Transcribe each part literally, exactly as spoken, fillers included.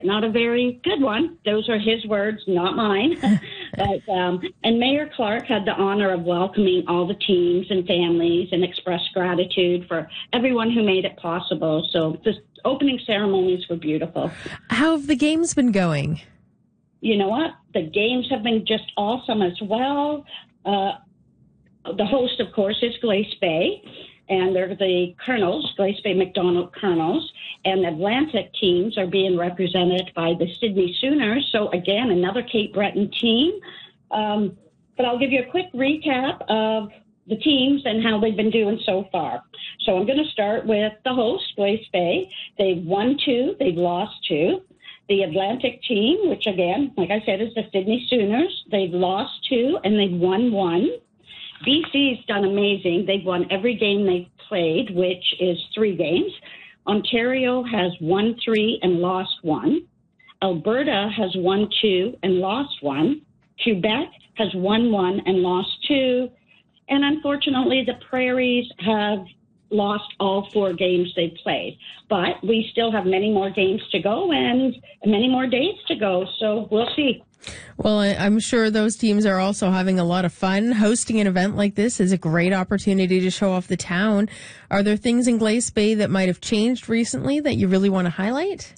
not a very good one. Those are his words, not mine. but um, And Mayor Clark had the honor of welcoming all the teams and families and expressed gratitude for everyone who made it possible. So the opening ceremonies were beautiful. How have the games been going? You know what? The games have been just awesome as well. Uh, the host, of course, is Glace Bay, and they're the Colonels, Glace Bay McDonald Colonels, and the Atlantic teams are being represented by the Sydney Sooners. So, again, another Cape Breton team. Um, but I'll give you a quick recap of the teams and how they've been doing so far. So I'm going to start with the host, Glace Bay. They've won two, they've lost two. The Atlantic team, which again, like I said, is the Sydney Sooners, they've lost two and they've won one. B C's done amazing. They've won every game they've played, which is three games. Ontario has won three and lost one. Alberta has won two and lost one. Quebec has won one and lost two. And unfortunately, the Prairies have lost all four games they played. But we still have many more games to go and many more days to go, so we'll see. Well, I'm sure those teams are also having a lot of fun. Hosting an event like this is a great opportunity to show off the town. Are there things in Glace Bay that might have changed recently that you really want to highlight?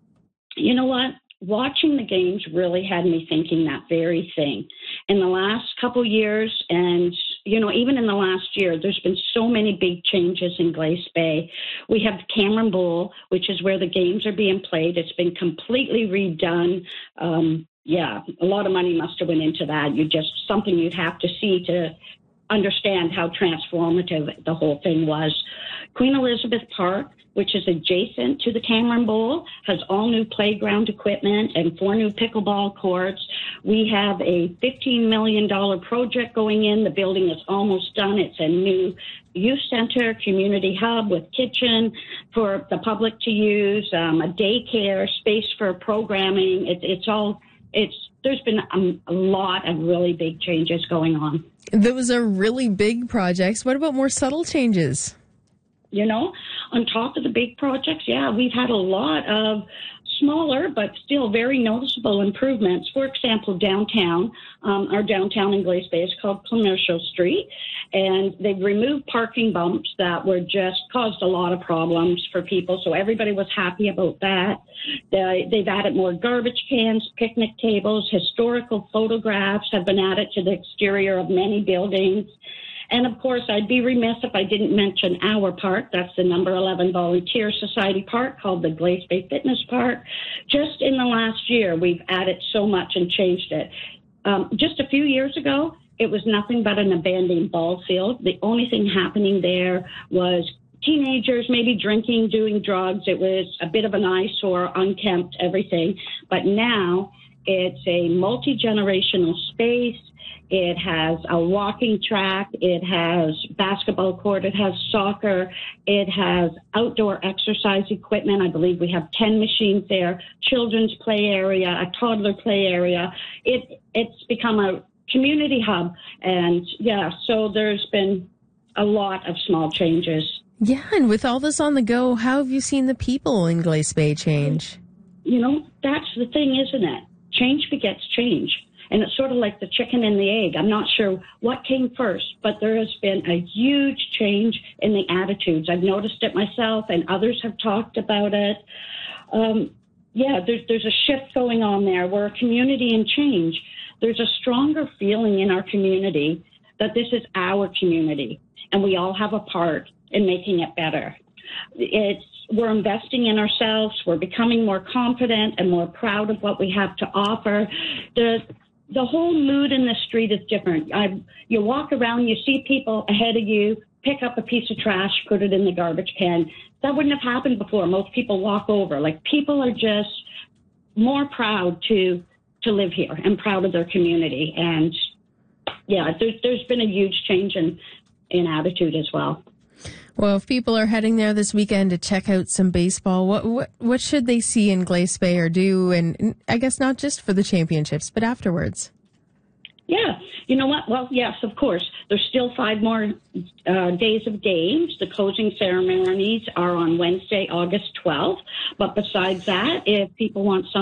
You know what? Watching the games really had me thinking that very thing. In the last couple years, and you know, even in the last year, there's been so many big changes in Glace Bay. We have Cameron Bowl, which is where the games are being played. It's been completely redone. Um, yeah, a lot of money must have went into that. You just something you'd have to see to understand how transformative the whole thing was. Queen Elizabeth Park, which is adjacent to the Cameron Bowl, has all new playground equipment and four new pickleball courts. We have a fifteen million dollars project going in. The building is almost done. It's a new youth center, community hub with kitchen for the public to use, um, a daycare, space for programming. It, it's all, it's, there's been a, a lot of really big changes going on. Those are really big projects. What about more subtle changes? You know, on top of the big projects, yeah, we've had a lot of smaller but still very noticeable improvements. For example, downtown, um, our downtown in Glace Bay is called Commercial Street, and they've removed parking bumps that were just caused a lot of problems for people, so everybody was happy about that. They, they've added more garbage cans, picnic tables, historical photographs have been added to the exterior of many buildings. And, of course, I'd be remiss if I didn't mention our park. That's the number eleven Volunteer Society Park called the Glace Bay Fitness Park. Just in the last year, we've added so much and changed it. Um, just a few years ago, it was nothing but an abandoned ball field. The only thing happening there was teenagers maybe drinking, doing drugs. It was a bit of an eyesore, unkempt, everything. But now it's a multi-generational space. It has a walking track. It has basketball court. It has soccer. It has outdoor exercise equipment. I believe we have ten machines there, children's play area, a toddler play area. It It's become a community hub. And, yeah, so there's been a lot of small changes. Yeah, and with all this on the go, how have you seen the people in Glace Bay change? You know, that's the thing, isn't it? Change begets change. And it's sort of like the chicken and the egg. I'm not sure what came first, but there has been a huge change in the attitudes. I've noticed it myself, and others have talked about it. Um, yeah, there's, there's a shift going on there. We're a community in change. There's a stronger feeling in our community that this is our community, and we all have a part in making it better. It's We're investing in ourselves. We're becoming more confident and more proud of what we have to offer. The The whole mood in the street is different. I, you walk around, you see people ahead of you, pick up a piece of trash, put it in the garbage can. That wouldn't have happened before. Most people walk over. Like, people are just more proud to to live here and proud of their community. And, yeah, there's, there's been a huge change in, in attitude as well. Well, if people are heading there this weekend to check out some baseball, what what, what should they see in Glace Bay or do? And I guess not just for the championships, but afterwards. Yeah, you know what? Well, yes, of course. There's still five more uh, days of games. The closing ceremonies are on Wednesday, August twelfth. But besides that, if people want some